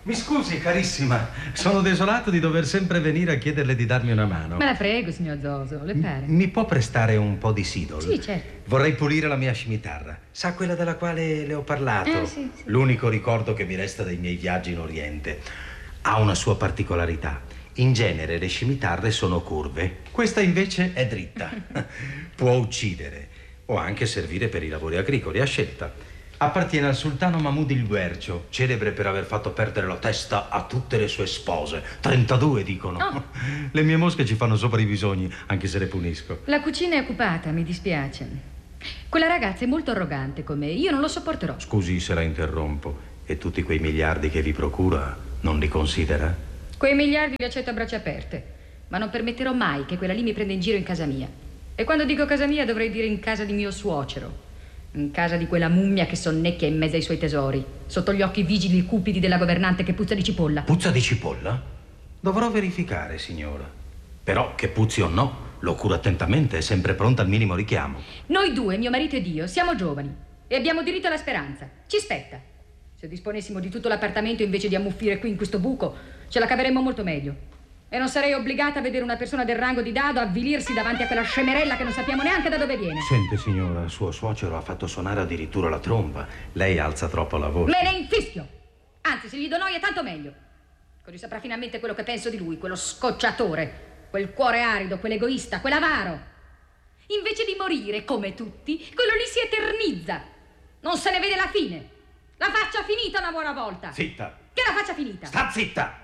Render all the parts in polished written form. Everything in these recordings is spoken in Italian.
Mi scusi, carissima, sono desolato di dover sempre venire a chiederle di darmi una mano. Ma la prego, signor Zoso, le pare? Mi può prestare un po' di sidol? Sì, certo. Vorrei pulire la mia scimitarra. Sa, quella della quale le ho parlato? Sì. L'unico ricordo che mi resta dei miei viaggi in Oriente. Ha una sua particolarità. In genere le scimitarre sono curve. Questa invece è dritta. Può uccidere o anche servire per i lavori agricoli, a scelta. Appartiene al sultano Mahmud il Guercio, celebre per aver fatto perdere la testa a tutte le sue spose. 32 dicono. Oh. Le mie mosche ci fanno sopra i bisogni, anche se le punisco. La cucina è occupata, mi dispiace. Quella ragazza è molto arrogante con me, io non lo sopporterò. Scusi se la interrompo. E tutti quei miliardi che vi procura non li considera? Quei miliardi li accetto a braccia aperte, ma non permetterò mai che quella lì mi prenda in giro in casa mia. E quando dico casa mia dovrei dire in casa di mio suocero. In casa di quella mummia che sonnecchia in mezzo ai suoi tesori, sotto gli occhi vigili e cupidi della governante che puzza di cipolla. Puzza di cipolla? Dovrò verificare, signora. Però che puzzi o no, lo curo attentamente, è sempre pronta al minimo richiamo. Noi due, mio marito ed io, siamo giovani e abbiamo diritto alla speranza. Ci spetta. Se disponessimo di tutto l'appartamento invece di ammuffire qui in questo buco, ce la caveremmo molto meglio. E non sarei obbligata a vedere una persona del rango di Dado avvilirsi davanti a quella scemerella che non sappiamo neanche da dove viene. Sente, signora, suo suocero ha fatto suonare addirittura la tromba. Lei alza troppo la voce. Me ne infischio! Anzi, se gli do noia, tanto meglio. Così saprà finalmente quello che penso di lui, quello scocciatore, quel cuore arido, quell'egoista, quell'avaro. Invece di morire, come tutti, quello lì si eternizza. Non se ne vede la fine. La faccia finita una buona volta. Zitta! Che la faccia finita? Sta zitta!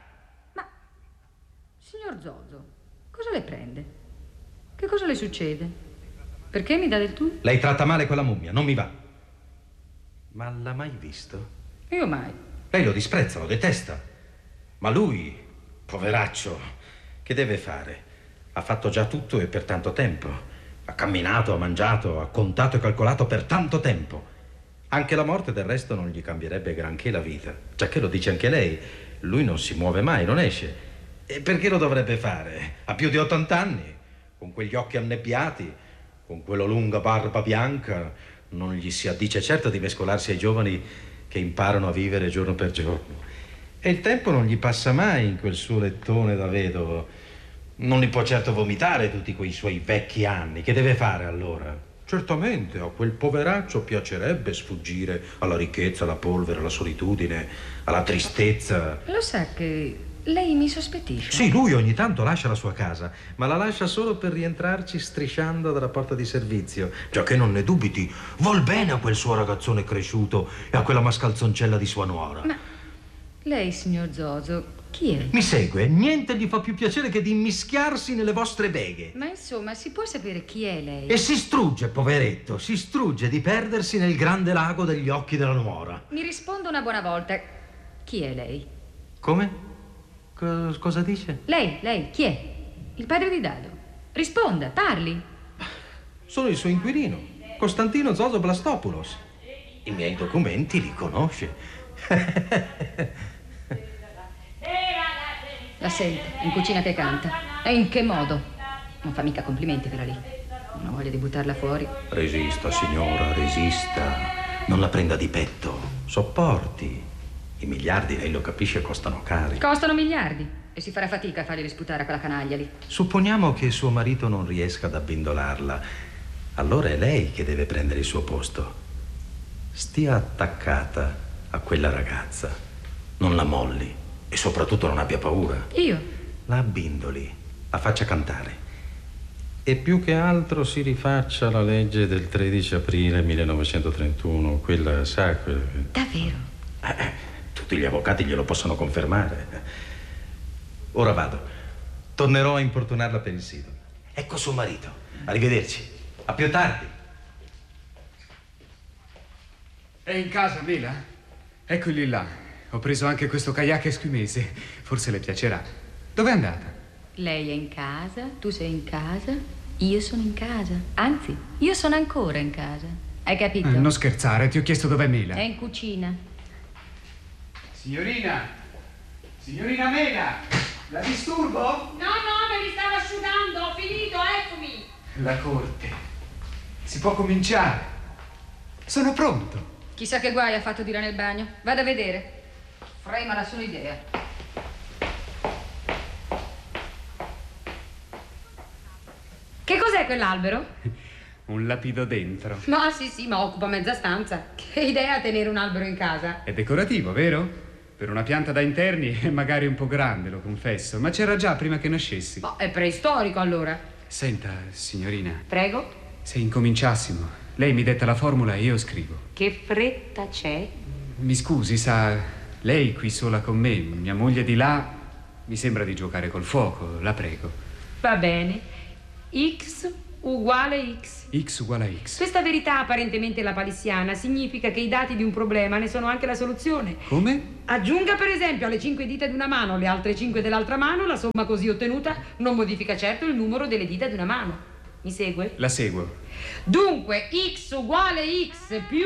Signor Zoso, cosa le prende? Che cosa le succede? Perché mi dà del tu? Lei tratta male quella mummia, non mi va. Ma l'ha mai visto? Io mai. Lei lo disprezza, lo detesta. Ma lui, poveraccio, che deve fare? Ha fatto già tutto e per tanto tempo. Ha camminato, ha mangiato, ha contato e calcolato per tanto tempo. Anche la morte del resto non gli cambierebbe granché la vita. Giacché lo dice anche lei, lui non si muove mai, non esce. E perché lo dovrebbe fare? Ha più di 80 anni, con quegli occhi annebbiati, con quella lunga barba bianca, non gli si addice certo di mescolarsi ai giovani che imparano a vivere giorno per giorno. E il tempo non gli passa mai in quel suo lettone da vedovo. Non li può certo vomitare tutti quei suoi vecchi anni. Che deve fare allora? Certamente a quel poveraccio piacerebbe sfuggire alla ricchezza, alla polvere, alla solitudine, alla tristezza. Lo sa che lei mi sospettisce? Sì, lui ogni tanto lascia la sua casa, ma la lascia solo per rientrarci strisciando dalla porta di servizio. Giacché non ne dubiti, vuol bene a quel suo ragazzone cresciuto e a quella mascalzoncella di sua nuora. Ma lei, signor Zoso, chi è? Mi segue? Niente gli fa più piacere che di immischiarsi nelle vostre beghe. Ma insomma, si può sapere chi è lei? E si strugge, poveretto, si strugge di perdersi nel grande lago degli occhi della nuora. Mi risponda una buona volta. Chi è lei? Come? Cosa dice? Lei, chi è? Il padre di Dado. Risponda, parli. Sono il suo inquilino, Costantino Zoso Blastopoulos. I miei documenti li conosce. La sente, in cucina che canta. E in che modo? Non fa mica complimenti quella lì. Non ho voglia di buttarla fuori. Resista, signora, resista. Non la prenda di petto. Sopporti. I miliardi, lei lo capisce, costano cari. Costano miliardi e si farà fatica a farglieli sputare a quella canaglia lì. Supponiamo che suo marito non riesca ad abbindolarla. Allora è lei che deve prendere il suo posto. Stia attaccata a quella ragazza. Non la molli e soprattutto non abbia paura. Io? La abbindoli, la faccia cantare. E più che altro si rifaccia la legge del 13 aprile 1931. Quella, sa, Davvero? Tutti gli avvocati glielo possono confermare. Ora vado. Tornerò a importunarla per il sito. Ecco suo marito. Arrivederci. A più tardi. È in casa, Mela? Eccoli là. Ho preso anche questo kayak esquimese. Forse le piacerà. Dove è andata? Lei è in casa, tu sei in casa, io sono in casa. Anzi, io sono ancora in casa. Hai capito? Non scherzare, ti ho chiesto dov'è Mela. È in cucina. Signorina Mela, la disturbo? No, me li stavo asciugando, ho finito, eccomi. La corte. Si può cominciare. Sono pronto. Chissà che guai ha fatto dire nel bagno. Vado a vedere. Frema la sua idea. Che cos'è quell'albero? Un lapidodendro. Ma sì, ma occupa mezza stanza. Che idea tenere un albero in casa? È decorativo, vero? Per una pianta da interni è magari un po' grande, lo confesso, ma c'era già prima che nascessi. Ma è preistorico allora. Senta, signorina. Prego? Se incominciassimo, lei mi detta la formula e io scrivo. Che fretta c'è? Mi scusi, sa, lei qui sola con me, mia moglie di là, mi sembra di giocare col fuoco, la prego. Va bene. X uguale X. X uguale a X. Questa verità apparentemente lapalissiana significa che i dati di un problema ne sono anche la soluzione. Come? Aggiunga per esempio alle 5 dita di una mano le altre 5 dell'altra mano, la somma così ottenuta non modifica certo il numero delle dita di una mano. Mi segue? La seguo. Dunque X uguale X più...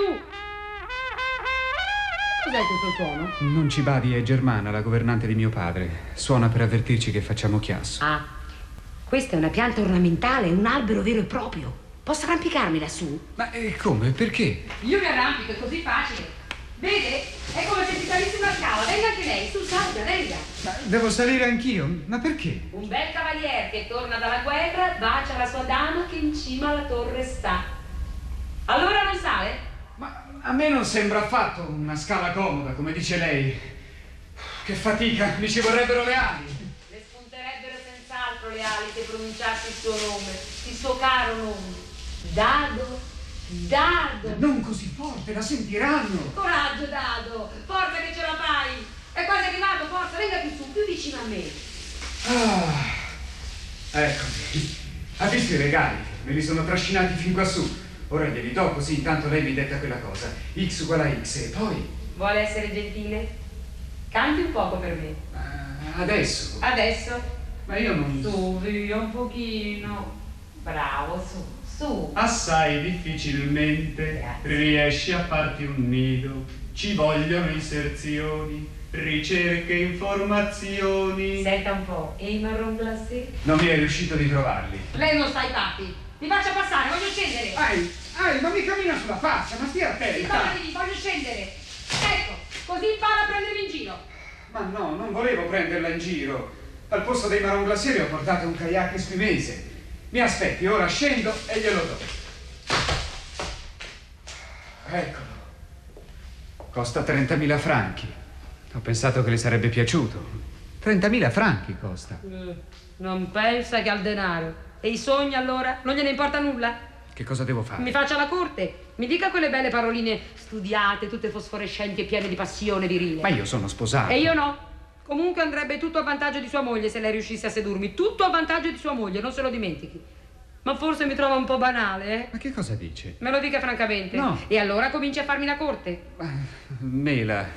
Cos'è questo suono? Non ci badi, è Germana, la governante di mio padre. Suona per avvertirci che facciamo chiasso. Ah, questa è una pianta ornamentale, un albero vero e proprio. Posso arrampicarmi lassù? Ma come? Perché? Io mi arrampico, è così facile. Vede? È come se ti salisse una scala. Venga anche lei, su, salga, venga. Ma devo salire anch'io? Ma perché? Un bel cavaliere che torna dalla guerra bacia la sua dama che in cima alla torre sta. Allora non sale? Ma a me non sembra affatto una scala comoda, come dice lei. Che fatica, mi ci vorrebbero le ali. Le spunterebbero senz'altro le ali se pronunciassi il suo nome, il suo caro nome. Dado, Dado. Non così forte, la sentiranno. Coraggio, Dado, forza che ce la fai. È quasi arrivato, forza, venga più su, più vicino a me. Eccomi. Ha visto i regali? Me li sono trascinati fin quassù. Ora glieli do, così intanto lei mi detta quella cosa. X uguale a X e poi... Vuole essere gentile? Canti un poco per me. Adesso? Adesso? Ma io non... Su, via un pochino. Bravo, su. Assai difficilmente riesci a farti un nido. Ci vogliono inserzioni, ricerche, informazioni. Senta un po', e i marron glacé? Non mi è riuscito di trovarli. Lei non sta ai fatti. Mi faccia passare, voglio scendere. Ma mi cammina sulla faccia, ma stia attenta. Ricordati, voglio scendere. Ecco, così impara a prendermi in giro. Ma no, non volevo prenderla in giro. Al posto dei marron glacé le ho portato un kayak esquimese. Mi aspetti, ora scendo e glielo do. Eccolo. Costa 30.000 franchi. Ho pensato che le sarebbe piaciuto. 30.000 franchi costa. Non pensa che al denaro. E i sogni allora? Non gliene importa nulla? Che cosa devo fare? Mi faccia la corte. Mi dica quelle belle paroline studiate, tutte fosforescenti e piene di passione virile. Ma io sono sposato. E io no. Comunque andrebbe tutto a vantaggio di sua moglie se lei riuscisse a sedurmi. Tutto a vantaggio di sua moglie, non se lo dimentichi. Ma forse mi trova un po' banale, eh? Ma che cosa dice? Me lo dica francamente. No. E allora cominci a farmi la corte. Melina.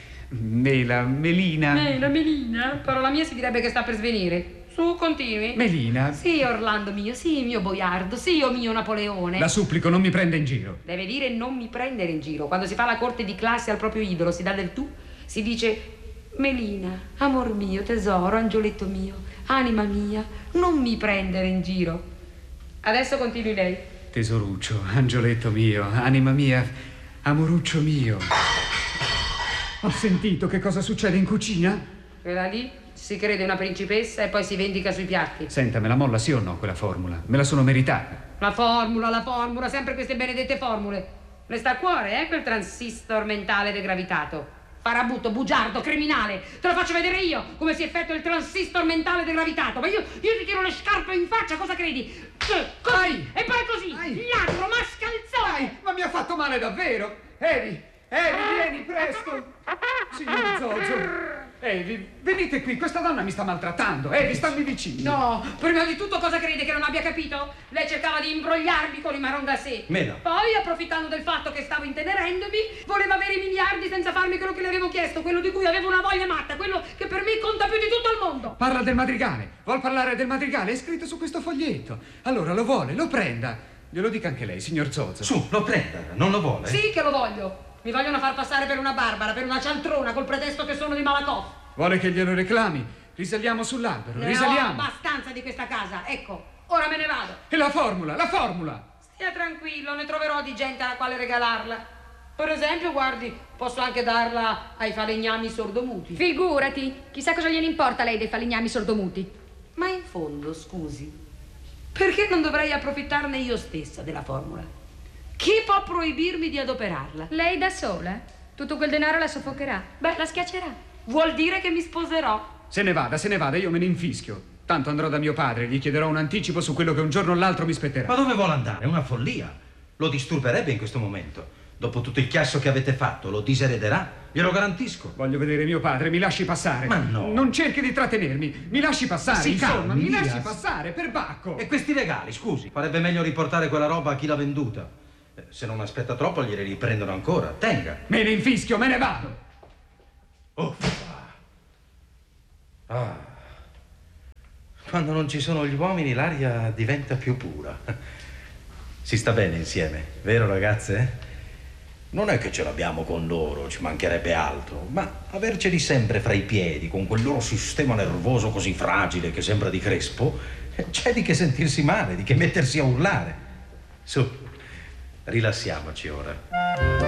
Melina. Parola mia si direbbe che sta per svenire. Su, continui. Melina. Sì, Orlando mio, sì, mio boiardo, sì, io mio Napoleone. La supplico, non mi prenda in giro. Deve dire non mi prendere in giro. Quando si fa la corte di classe al proprio idolo, si dà del tu, si dice Melina, amor mio, tesoro, angioletto mio, anima mia, non mi prendere in giro. Adesso continui lei. Tesoruccio, angioletto mio, anima mia, amoruccio mio. Ho sentito che cosa succede in cucina? Quella lì si crede una principessa e poi si vendica sui piatti. Senta, me la molla sì o no quella formula? Me la sono meritata. La formula, sempre queste benedette formule. Le sta a cuore, quel transistor mentale degravitato. Farabutto, bugiardo, criminale. Te lo faccio vedere io come si effettua il transistor mentale degravitato. Ma io ti tiro le scarpe in faccia, cosa credi? Così, e poi così, ladro, mascalzone. Ma mi ha fatto male davvero. Evi, vieni presto. Signor Zozo. Evi, venite qui, questa donna mi sta maltrattando. Evi, stammi vicino. No, prima di tutto cosa crede che non abbia capito? Lei cercava di imbrogliarmi con i marron glacé. Mela. Poi, approfittando del fatto che stavo intenerendomi, voleva avere i miliardi senza farmi quello che le avevo chiesto, quello di cui avevo una voglia matta, quello che per me conta più di tutto al mondo. Parla del madrigale. Vuol parlare del madrigale? È scritto su questo foglietto. Allora lo vuole, lo prenda. Glielo dica anche lei, signor Zozo. Su, lo prenda, non lo vuole? Sì che lo voglio. Mi vogliono far passare per una barbara, per una cialtrona, col pretesto che sono di Malakoff. Vuole che glielo reclami? Risaliamo sull'albero, Ne risaliamo. ho abbastanza di questa casa, ecco, ora me ne vado. E la formula, la formula! Stia tranquillo, ne troverò di gente alla quale regalarla. Per esempio, guardi, posso anche darla ai falegnami sordomuti. Figurati, chissà cosa gliene importa a lei dei falegnami sordomuti. Ma in fondo, scusi, perché non dovrei approfittarne io stessa della formula? Chi può proibirmi di adoperarla? Lei da sola? Tutto quel denaro la soffocherà. Beh, la schiaccerà. Vuol dire che mi sposerò. Se ne vada, io me ne infischio. Tanto andrò da mio padre, gli chiederò un anticipo su quello che un giorno o l'altro mi spetterà. Ma dove vuole andare? È una follia. Lo disturberebbe in questo momento. Dopo tutto il chiasso che avete fatto, lo diserederà. Glielo garantisco. Voglio vedere mio padre, mi lasci passare. Ma no. Non cerchi di trattenermi, mi lasci passare. Si Insomma, calmi, mi Diaz. lasci passare, per Bacco. E questi regali, scusi? Farebbe meglio riportare quella roba a chi l'ha venduta. Se non aspetta troppo, glieli riprendono ancora. Tenga. Me ne infischio, me ne vado. Uffa. Ah. Quando non ci sono gli uomini, l'aria diventa più pura. Si sta bene insieme, vero ragazze? Non è che ce l'abbiamo con loro, ci mancherebbe altro, ma averceli sempre fra i piedi, con quel loro sistema nervoso così fragile che sembra di Crespo, c'è di che sentirsi male, di che mettersi a urlare. Su, rilassiamoci ora.